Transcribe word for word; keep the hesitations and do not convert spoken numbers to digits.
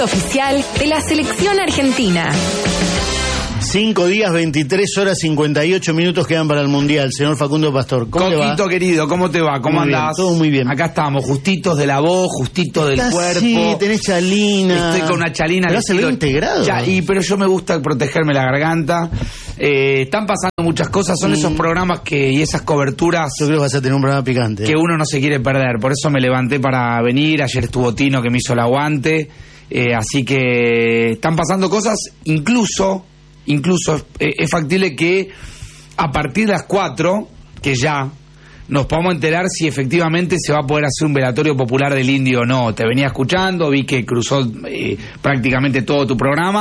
Oficial de la selección argentina. Cinco días, veintitrés horas, cincuenta y ocho minutos quedan para el Mundial. Señor Facundo Pastor, ¿cómo le va? Coquito querido, ¿cómo te va? ¿Cómo Muy andás? bien, todo muy bien. Acá estamos, justitos de la voz, justitos del Estás, cuerpo. Sí, tenés chalina. Estoy con una chalina. Pero hace veinte grados. Ya, y, pero yo me gusta protegerme la garganta. Eh, están pasando muchas cosas, son mm. esos programas que y esas coberturas. Yo creo que vas a tener un programa picante. Que uno no se quiere perder. Por eso me levanté para venir. Ayer estuvo Tino que me hizo el aguante. Eh, así que están pasando cosas, incluso... Incluso eh, es factible que a partir de las cuatro, que ya nos podamos enterar si efectivamente se va a poder hacer un velatorio popular del Indio o no. Te venía escuchando, vi que cruzó eh, prácticamente todo tu programa.